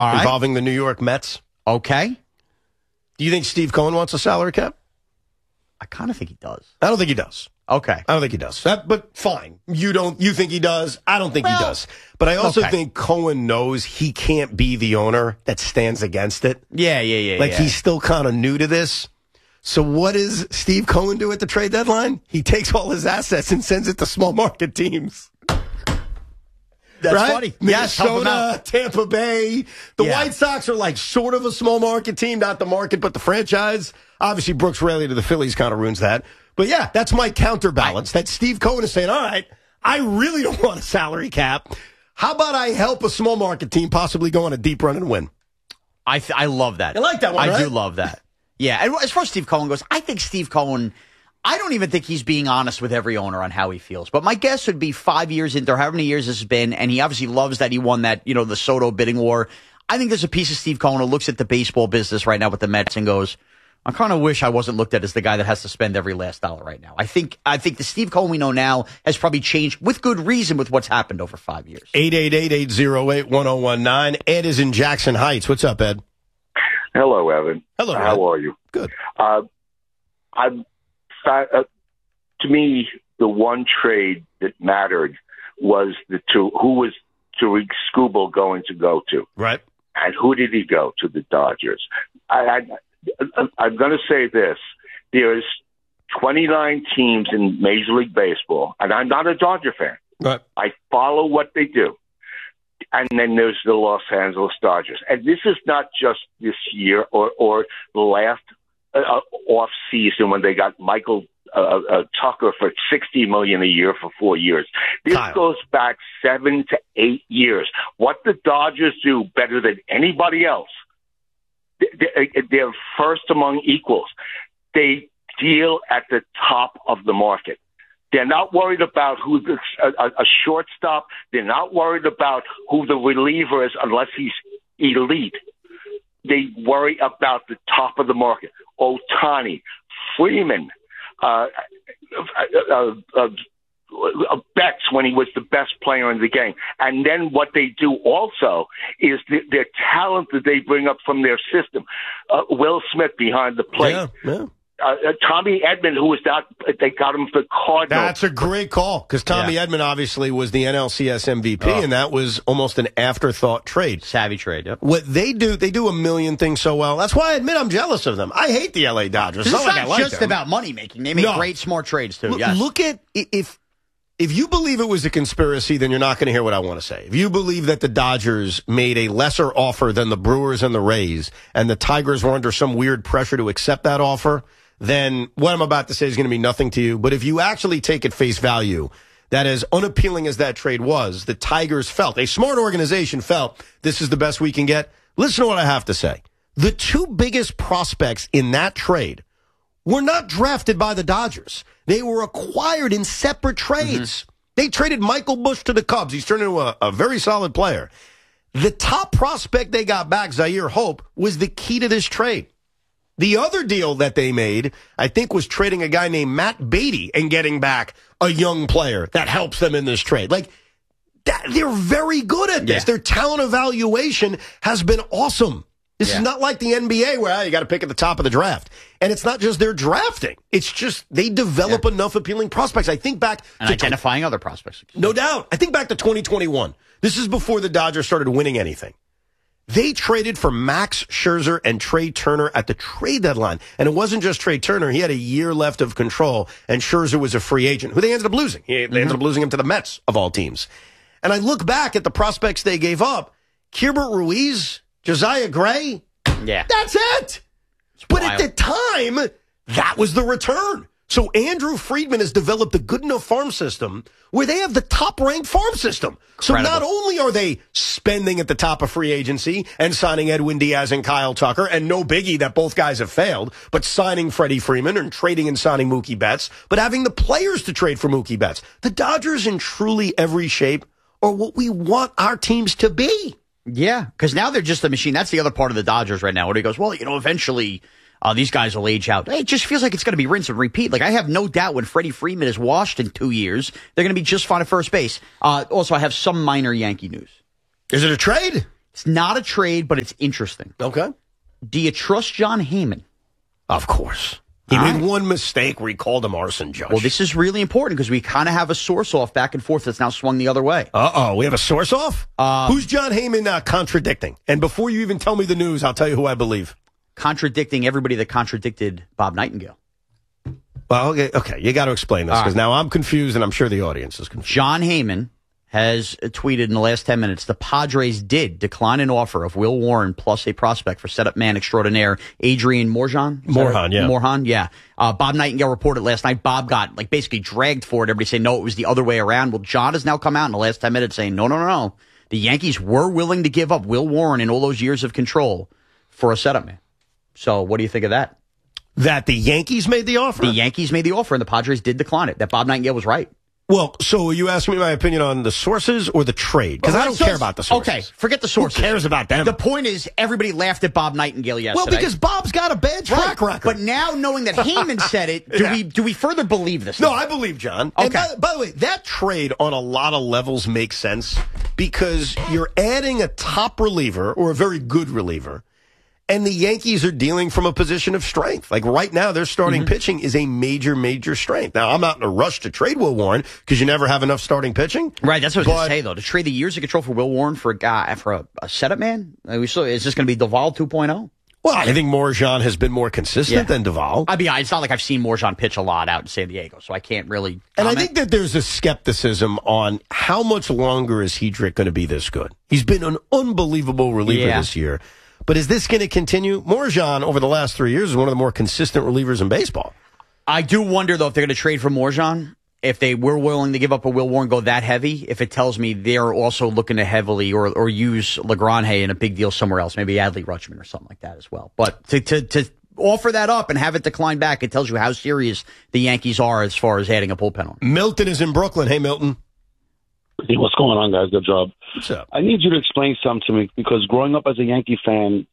All right. involving the New York Mets. Okay. Do you think Steve Cohen wants a salary cap? I kind of think he does. I don't think he does. Okay. I don't think he does. But fine. You think he does? I don't think he does. But I also think Cohen knows he can't be the owner that stands against it. Yeah. He's still kind of new to this. So what does Steve Cohen do at the trade deadline? He takes all his assets and sends it to small market teams. That's right? funny. Minnesota, Tampa Bay. The White Sox are like sort of a small market team, not the market, but the franchise. Obviously, Brooks Raley to the Phillies kind of ruins that. But yeah, that's my counterbalance. That Steve Cohen is saying, all right, I really don't want a salary cap. How about I help a small market team possibly go on a deep run and win? I love that. You like that one, I right? do love that. Yeah, and as far as Steve Cohen goes, I think Steve Cohen, I don't even think he's being honest with every owner on how he feels. But my guess would be 5 years into, or however many years this has been, and he obviously loves that he won that, the Soto bidding war. I think there's a piece of Steve Cohen who looks at the baseball business right now with the Mets and goes, I kind of wish I wasn't looked at as the guy that has to spend every last dollar right now. I think the Steve Cohen we know now has probably changed with good reason with what's happened over 5 years. 888-808-1019. Ed is in Jackson Heights. What's up, Ed? Hello, Evan. Hello, Ed. How are you? Good. To me, the one trade that mattered was who was Tariq Skubal going to go to? Right. And who did he go to? The Dodgers. I'm going to say this. There's 29 teams in Major League Baseball, and I'm not a Dodger fan. Right. I follow what they do. And then there's the Los Angeles Dodgers. And this is not just this year or the last off season when they got Michael Tucker for $60 million a year for 4 years. This goes back 7 to 8 years. What the Dodgers do better than anybody else, they're first among equals. They deal at the top of the market. They're not worried about who's a shortstop. They're not worried about who the reliever is unless he's elite. They worry about the top of the market. Ohtani, Freeman, Betts when he was the best player in the game. And then what they do also is their talent that they bring up from their system. Will Smith behind the plate. Yeah. Tommy Edman, who was they got him for Cardinals. That's a great call because Tommy Edman obviously was the NLCS MVP, and that was almost an afterthought trade. Savvy trade, yep. What they do a million things so well. That's why I admit I'm jealous of them. I hate the LA Dodgers. It's not like just about money making. They make great, smart trades, too. Look at if you believe it was a conspiracy, then you're not going to hear what I want to say. If you believe that the Dodgers made a lesser offer than the Brewers and the Rays, and the Tigers were under some weird pressure to accept that offer, then what I'm about to say is going to mean nothing to you. But if you actually take at face value that as unappealing as that trade was, the Tigers felt, a smart organization felt, this is the best we can get. Listen to what I have to say. The two biggest prospects in that trade were not drafted by the Dodgers. They were acquired in separate trades. They traded Michael Busch to the Cubs. He's turned into a very solid player. The top prospect they got back, Zaire Hope, was the key to this trade. The other deal that they made, I think, was trading a guy named Matt Beatty and getting back a young player that helps them in this trade. They're very good at this. Their talent evaluation has been awesome. This is not like the NBA where you got to pick at the top of the draft. And it's not just their drafting. It's just they develop enough appealing prospects. I think back to identifying other prospects. No doubt. I think back to 2021. This is before the Dodgers started winning anything. They traded for Max Scherzer and Trey Turner at the trade deadline. And it wasn't just Trey Turner. He had a year left of control, and Scherzer was a free agent, who they ended up losing. They ended up losing him to the Mets, of all teams. And I look back at the prospects they gave up. Keibert Ruiz, Josiah Gray. Yeah. That's it. But at the time, that was the return. So Andrew Friedman has developed a good enough farm system where they have the top-ranked farm system. So not only are they spending at the top of free agency and signing Edwin Diaz and Kyle Tucker, and no biggie that both guys have failed, but signing Freddie Freeman and trading and signing Mookie Betts, but having the players to trade for Mookie Betts. The Dodgers in truly every shape are what we want our teams to be. Yeah, because now they're just a machine. That's the other part of the Dodgers right now, where he goes, well, eventually these guys will age out. It just feels like it's going to be rinse and repeat. I have no doubt when Freddie Freeman is washed in 2 years, they're going to be just fine at first base. Also, I have some minor Yankee news. Is it a trade? It's not a trade, but it's interesting. Okay. Do you trust John Heyman? Of course. He made one mistake where he called him arson judge. Well, this is really important because we kind of have a source off back and forth that's now swung the other way. Uh-oh, we have a source off? Who's John Heyman contradicting? And before you even tell me the news, I'll tell you who I believe. Contradicting everybody that contradicted Bob Nightingale. Well, okay, you got to explain this because now I'm confused and I'm sure the audience is confused. John Heyman has tweeted in the last 10 minutes, the Padres did decline an offer of Will Warren plus a prospect for setup man extraordinaire Adrian Morejon. Morejon, yeah. Bob Nightingale reported last night Bob got basically dragged for it. Everybody saying, no, it was the other way around. Well, John has now come out in the last 10 minutes saying, no. The Yankees were willing to give up Will Warren and all those years of control for a setup man. So what do you think of that? That the Yankees made the offer? The Yankees made the offer and the Padres did decline it. That Bob Nightingale was right. Well, so are you asking me my opinion on the sources or the trade? Because I don't care about the sources. Okay, forget the sources. Who cares about them? The point is, everybody laughed at Bob Nightingale yesterday. Well, because Bob's got a bad track record. But now, knowing that Heyman said it, do we further believe this? No, I believe John. Okay. And by the way, that trade on a lot of levels makes sense because you're adding a top reliever or a very good reliever. And the Yankees are dealing from a position of strength. Like right now, their starting pitching is a major, major strength. Now, I'm not in a rush to trade Will Warren because you never have enough starting pitching. Right, that's what I was going to say, though. To trade the years of control for Will Warren for a setup man? Is this going to be Duvall 2.0? Well, I think Morejon has been more consistent than Duvall. I mean, it's not like I've seen Morejon pitch a lot out in San Diego, so I can't really comment. And I think that there's a skepticism on how much longer is Hedrick going to be this good. He's been an unbelievable reliever this year. But is this going to continue? Morejon, over the last 3 years, is one of the more consistent relievers in baseball. I do wonder, though, if they're going to trade for Morejon, if they were willing to give up a Will Warren, go that heavy, if it tells me they're also looking to heavily or use LaGrange in a big deal somewhere else, maybe Adley Rutschman or something like that as well. But to offer that up and have it decline back, it tells you how serious the Yankees are as far as adding a bullpen on. Milton is in Brooklyn. Hey, Milton. Hey, what's going on, guys? Good job. What's up? I need you to explain something to me because growing up as a Yankee fan,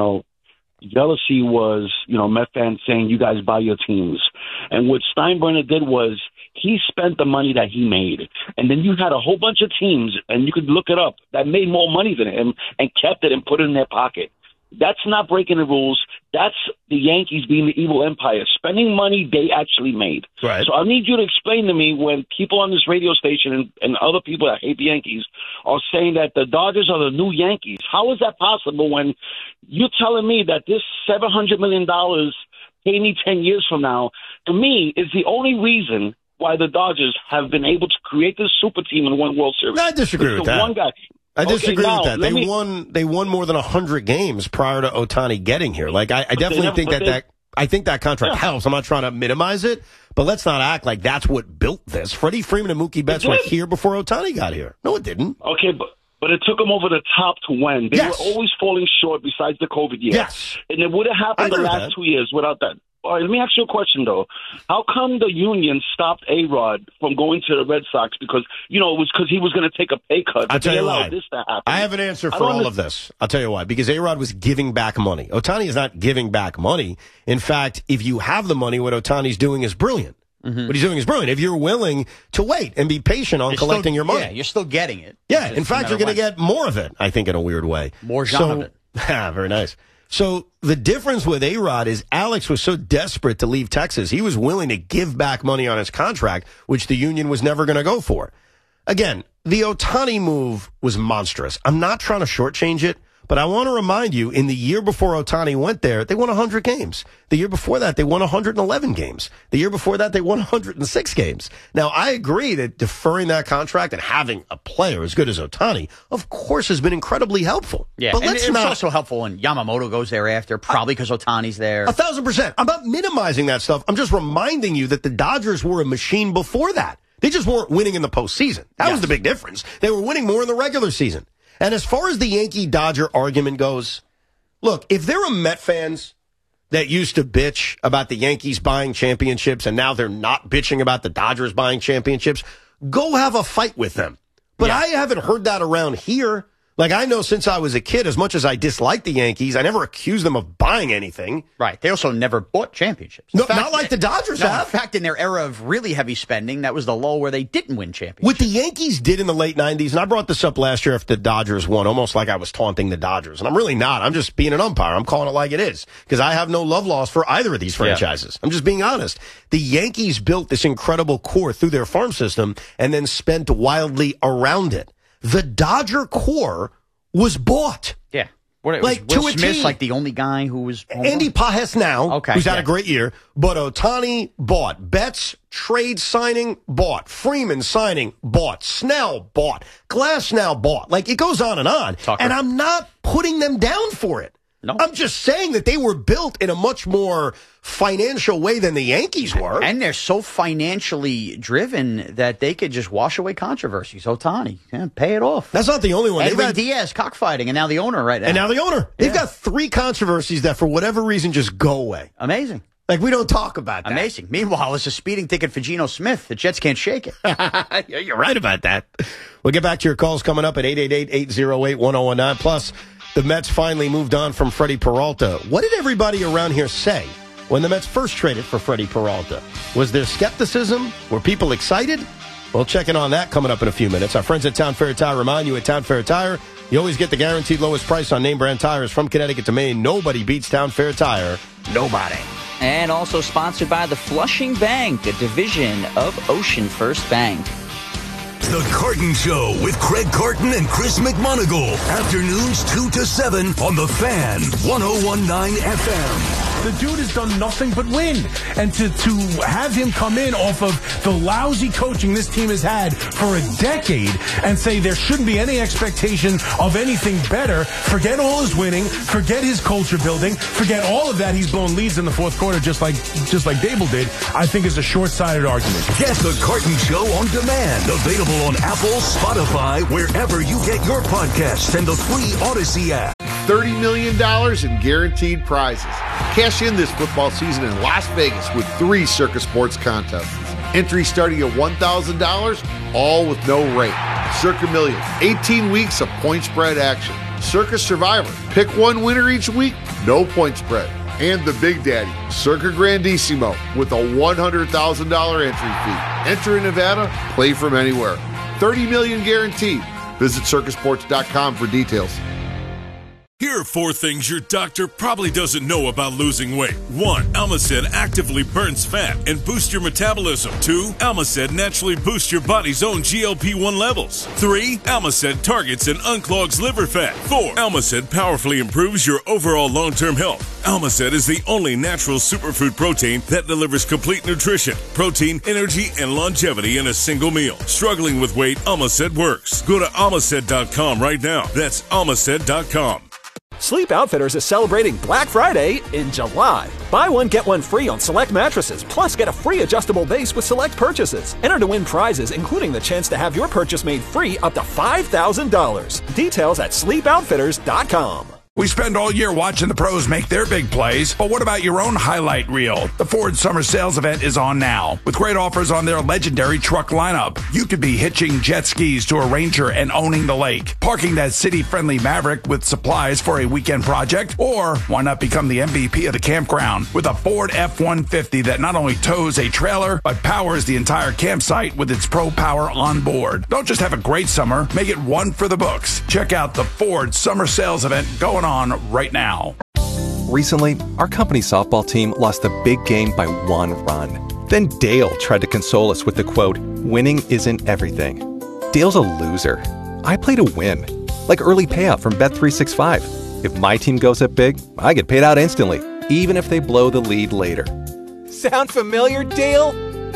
jealousy was, Met fans saying you guys buy your teams. And what Steinbrenner did was he spent the money that he made. And then you had a whole bunch of teams, and you could look it up, that made more money than him and kept it and put it in their pocket. That's not breaking the rules. That's the Yankees being the evil empire, spending money they actually made. Right. So I need you to explain to me when people on this radio station and other people that hate the Yankees are saying that the Dodgers are the new Yankees. How is that possible when you're telling me that this $700 million pay me 10 years from now, to me, is the only reason why the Dodgers have been able to create this super team and win World Series? No, I disagree with that. One guy. I disagree with that. They won more than 100 games prior to Ohtani getting here. Like I definitely think I think that contract helps. I'm not trying to minimize it, but let's not act like that's what built this. Freddie Freeman and Mookie Betts were here before Ohtani got here. No, it didn't. Okay, but it took them over the top to win. They were always falling short besides the COVID year. Yes. And it would have happened the last 2 years without that. All right, let me ask you a question, though. How come the union stopped A-Rod from going to the Red Sox? Because, it was because he was going to take a pay cut. I'll tell you why. This to happen. I have an answer for all of this. I'll tell you why. Because A-Rod was giving back money. Ohtani is not giving back money. In fact, if you have the money, what Ohtani's doing is brilliant. Mm-hmm. What he's doing is brilliant. If you're willing to wait and be patient on collecting your money. Yeah, you're still getting it. Yeah, in fact, you're going to get more of it, I think, in a weird way. More of it. Very nice. So the difference with A-Rod is Alex was so desperate to leave Texas, he was willing to give back money on his contract, which the union was never going to go for. Again, the Ohtani move was monstrous. I'm not trying to shortchange it, but I want to remind you, in the year before Ohtani went there, they won 100 games. The year before that, they won 111 games. The year before that, they won 106 games. Now, I agree that deferring that contract and having a player as good as Ohtani, of course, has been incredibly helpful. Yeah, but it's also helpful when Yamamoto goes there after, probably because Ohtani's there. 1,000%. I'm not minimizing that stuff. I'm just reminding you that the Dodgers were a machine before that. They just weren't winning in the postseason. That was the big difference. They were winning more in the regular season. And as far as the Yankee-Dodger argument goes, look, if there are Met fans that used to bitch about the Yankees buying championships and now they're not bitching about the Dodgers buying championships, go have a fight with them. But I haven't heard that around here. Like, I know since I was a kid, as much as I dislike the Yankees, I never accused them of buying anything. Right. They also never bought championships. No, not like the Dodgers have. In fact, in their era of really heavy spending, that was the lull where they didn't win championships. What the Yankees did in the late 90s, and I brought this up last year after the Dodgers won, almost like I was taunting the Dodgers. And I'm really not. I'm just being an umpire. I'm calling it like it is. Because I have no love lost for either of these franchises. I'm just being honest. The Yankees built this incredible core through their farm system and then spent wildly around it. The Dodger core was bought. Yeah. What, like Will to Smith's a like the only guy who was... Andy Pages now, who's had a great year, but Ohtani bought. Betts, trade signing, bought. Freeman signing, bought. Snell, bought. Glass now bought. Like, it goes on and on. Tucker. And I'm not putting them down for it. No. I'm just saying that they were built in a much more financial way than the Yankees were. And they're so financially driven that they could just wash away controversies. Ohtani, pay it off. That's not the only one. Edwin Diaz, cockfighting, and now the owner right now. And now the owner. They've got 3 controversies that for whatever reason just go away. Amazing. Like, we don't talk about that. Amazing. Meanwhile, it's a speeding ticket for Geno Smith. The Jets can't shake it. Yeah, you're right about that. We'll get back to your calls coming up at 888-808-1019. Plus, the Mets finally moved on from Freddie Peralta. What did everybody around here say when the Mets first traded for Freddie Peralta? Was there skepticism? Were people excited? We'll check in on that coming up in a few minutes. Our friends at Town Fair Tire remind you at Town Fair Tire, you always get the guaranteed lowest price on name brand tires from Connecticut to Maine. Nobody beats Town Fair Tire. Nobody. And also sponsored by the Flushing Bank, a division of Ocean First Bank. The Carton Show with Craig Carton and Chris McMonagle. Afternoons 2 to 7 on The Fan, 101.9 FM. The dude has done nothing but win. And to have him come in off of the lousy coaching this team has had for a decade and say there shouldn't be any expectation of anything better, forget all his winning, forget his culture building, forget all of that. He's blown leads in the fourth quarter just like Dable did, I think is a short-sighted argument. Get The Carton Show on demand. Available on Apple, Spotify, wherever you get your podcasts, and the free Odyssey app. $30 million in guaranteed prizes. Cash in this football season in Las Vegas with 3 Circus Sports contests. Entry starting at $1,000, all with no rate. Circa Million, 18 weeks of point spread action. Circus Survivor, pick one winner each week, no point spread. And the Big Daddy, Circa Grandissimo, with a $100,000 entry fee. Enter in Nevada, play from anywhere. $30 million guaranteed. Visit circusports.com for details. Here are 4 things your doctor probably doesn't know about losing weight. 1. Almacet actively burns fat and boosts your metabolism. 2. Almacet naturally boosts your body's own GLP-1 levels. 3. Almacet targets and unclogs liver fat. 4. Almacet powerfully improves your overall long-term health. Almacet is the only natural superfood protein that delivers complete nutrition, protein, energy, and longevity in a single meal. Struggling with weight, Almacet works. Go to almacet.com right now. That's almacet.com. Sleep Outfitters is celebrating Black Friday in July. Buy one, get one free on select mattresses, plus get a free adjustable base with select purchases. Enter to win prizes, including the chance to have your purchase made free up to $5,000. Details at sleepoutfitters.com. We spend all year watching the pros make their big plays, but what about your own highlight reel? The Ford Summer Sales Event is on now. With great offers on their legendary truck lineup, you could be hitching jet skis to a Ranger and owning the lake, parking that city-friendly Maverick with supplies for a weekend project, or why not become the MVP of the campground with a Ford F-150 that not only tows a trailer, but powers the entire campsite with its Pro Power on board. Don't just have a great summer, make it one for the books. Check out the Ford Summer Sales Event going on right now. Recently, our company's softball team lost a big game by 1 run. Then Dale tried to console us with the quote, "Winning isn't everything." Dale's a loser. I play to win. Like early payout from Bet365. If my team goes up big, I get paid out instantly, even if they blow the lead later. Sound familiar, Dale?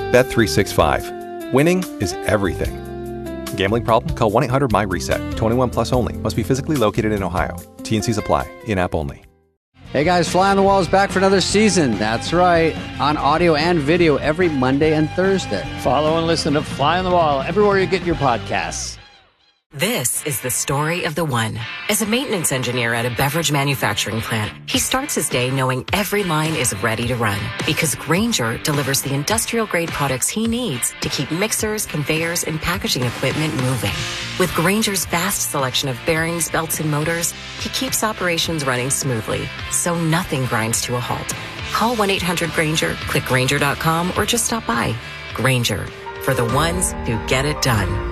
Bet365. Winning is everything. Gambling problem? Call 1-800-MY-RESET. 21 plus only. Must be physically located in Ohio. T&Cs apply. In-app only. Hey guys, Fly on the Wall is back for another season. That's right. On audio and video every Monday and Thursday. Follow and listen to Fly on the Wall everywhere you get your podcasts. This is the story of the one. As a maintenance engineer at a beverage manufacturing plant, he starts his day knowing every line is ready to run because Grainger delivers the industrial-grade products he needs to keep mixers, conveyors, and packaging equipment moving. With Grainger's vast selection of bearings, belts, and motors, he keeps operations running smoothly, so nothing grinds to a halt. Call 1-800-GRAINGER, click Grainger.com, or just stop by. Grainger, for the ones who get it done.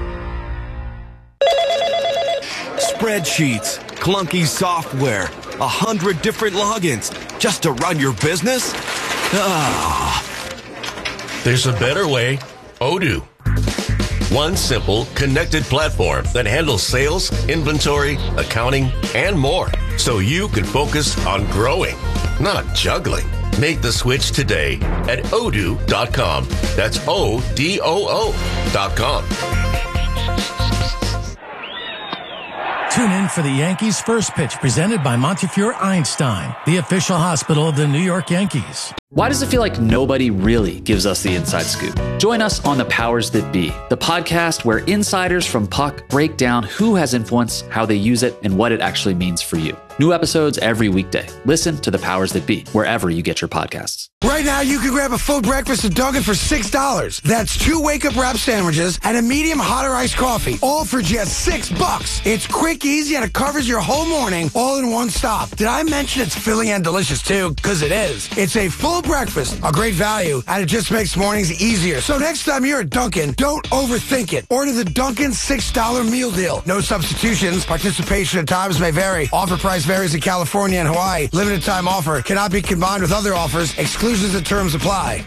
Spreadsheets, clunky software, 100 different logins just to run your business? There's a better way. Odoo. One simple, connected platform that handles sales, inventory, accounting, and more. So you can focus on growing, not juggling. Make the switch today at odoo.com. That's ODOO.com. Tune in for the Yankees' first pitch presented by Montefiore Einstein, the official hospital of the New York Yankees. Why does it feel like nobody really gives us the inside scoop? Join us on The Powers That Be, the podcast where insiders from Puck break down who has influence, how they use it, and what it actually means for you. New episodes every weekday. Listen to The Powers That Be, wherever you get your podcasts. Right now, you can grab a full breakfast at Dunkin' for $6. That's 2 wake-up wrap sandwiches and a medium hot or iced coffee, all for just $6. It's quick, easy, and it covers your whole morning, all in one stop. Did I mention it's filling and delicious, too? Because it is. It's a full breakfast, a great value, and it just makes mornings easier. So next time you're at Dunkin', don't overthink it. Order the Dunkin' $6 meal deal. No substitutions. Participation at times may vary. Offer price varies in California and Hawaii. Limited time offer. Cannot be combined with other offers. Exclusions and terms apply.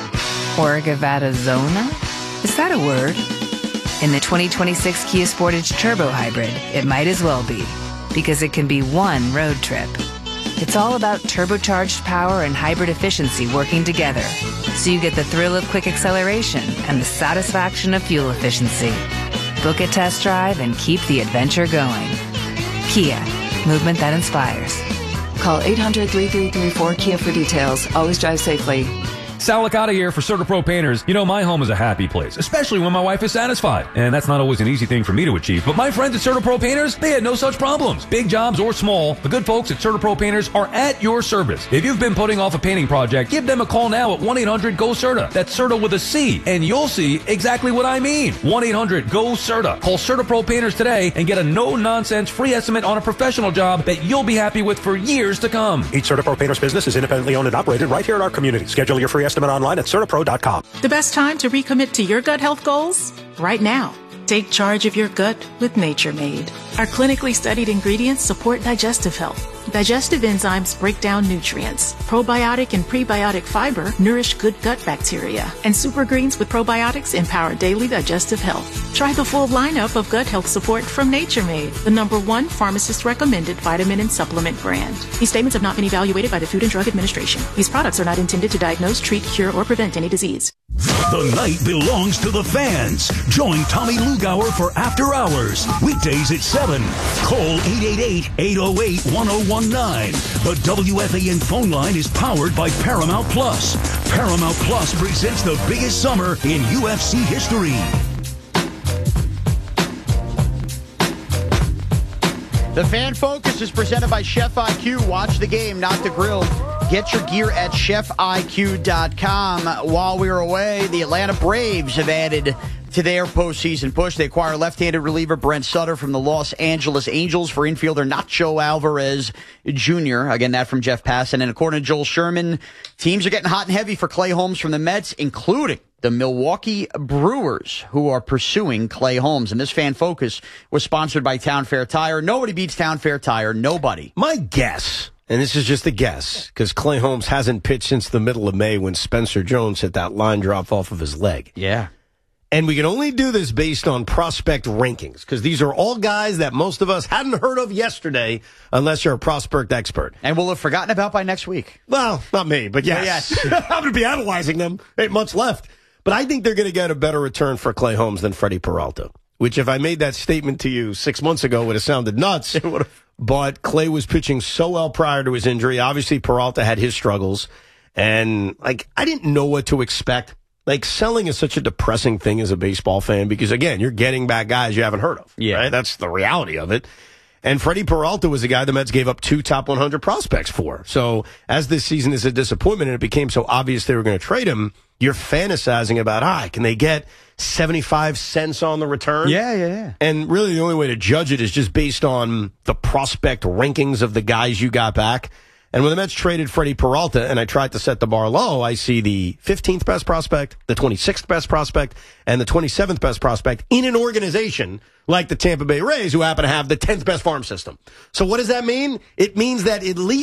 Orgavada Zona? Is that a word? In the 2026 Kia Sportage Turbo Hybrid, it might as well be, because it can be one road trip. It's all about turbocharged power and hybrid efficiency working together, so you get the thrill of quick acceleration and the satisfaction of fuel efficiency. Book a test drive and keep the adventure going. Kia, movement that inspires. Call 800-3334-KIA for details. Always drive safely. Sal Licata here for CertaPro Painters. You know, my home is a happy place, especially when my wife is satisfied. And that's not always an easy thing for me to achieve. But my friends at CertaPro Painters, they had no such problems. Big jobs or small, the good folks at CertaPro Painters are at your service. If you've been putting off a painting project, give them a call now at 1-800-GO-CERTA. That's CERTA with a C. And you'll see exactly what I mean. 1-800-GO-CERTA. Call CertaPro Painters today and get a no-nonsense free estimate on a professional job that you'll be happy with for years to come. Each CertaPro Painters business is independently owned and operated right here in our community. Schedule your free estimate online at CertaPro.com. The best time to recommit to your gut health goals? Right now. Take charge of your gut with Nature Made. Our clinically studied ingredients support digestive health. Digestive enzymes break down nutrients. Probiotic and prebiotic fiber nourish good gut bacteria. And super greens with probiotics empower daily digestive health. Try the full lineup of gut health support from Nature Made, the #1 pharmacist-recommended vitamin and supplement brand. These statements have not been evaluated by the Food and Drug Administration. These products are not intended to diagnose, treat, cure, or prevent any disease. The night belongs to the fans. Join Tommy Lugauer for After Hours. Weekdays at 7. Call 888-808-1019. The WFAN phone line is powered by Paramount Plus. Paramount Plus presents the biggest summer in UFC history. The Fan Focus is presented by Chef IQ. Watch the game, not the grill. Get your gear at chefiq.com. While we were away, the Atlanta Braves have added to their postseason push. They acquire left-handed reliever Brent Sutter from the Los Angeles Angels for infielder Nacho Alvarez Jr. Again, that from Jeff Passan. And according to Joel Sherman, teams are getting hot and heavy for Clay Holmes from the Mets, including the Milwaukee Brewers, who are pursuing Clay Holmes. And this Fan Focus was sponsored by Town Fair Tire. Nobody beats Town Fair Tire. Nobody. My guess, and this is just a guess, because Clay Holmes hasn't pitched since the middle of May when Spencer Jones hit that line drop off of his leg. Yeah. And we can only do this based on prospect rankings, because these are all guys that most of us hadn't heard of yesterday, unless you're a prospect expert. And we'll have forgotten about by next week. Well, not me, but yes. I'm going to be analyzing them. 8 months left. But I think they're going to get a better return for Clay Holmes than Freddie Peralta, which if I made that statement to you 6 months ago would have sounded nuts. It would have. But Clay was pitching so well prior to his injury. Obviously, Peralta had his struggles. And, I didn't know what to expect. like, selling is such a depressing thing as a baseball fan because, again, you're getting back guys you haven't heard of. Yeah. Right? That's the reality of it. And Freddie Peralta was a guy the Mets gave up 2 top 100 prospects for. So as this season is a disappointment and it became so obvious they were going to trade him, you're fantasizing about, can they get 75 cents on the return? Yeah. And really the only way to judge it is just based on the prospect rankings of the guys you got back. And when the Mets traded Freddie Peralta, and I tried to set the bar low, I see the 15th best prospect, the 26th best prospect, and the 27th best prospect in an organization like the Tampa Bay Rays, who happen to have the 10th best farm system. So what does that mean? It means that at least